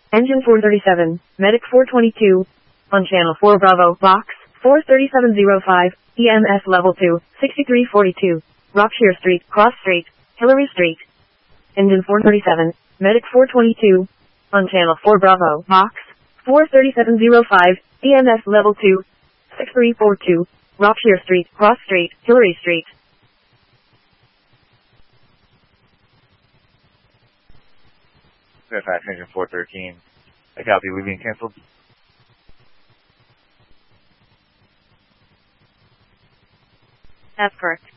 Engine 437, Medic 422. On channel 4 Bravo, box 43705, EMS level 2, 6342. Rockshire Street, Cross Street, Hillary Street. Engine 437, Medic 422. On channel 4 Bravo, box 43705, EMS level 2, 6342. Rockshire Street, Cross Street, Hillary Street. Fairfax Engine 413. I copy, we being canceled. That's correct.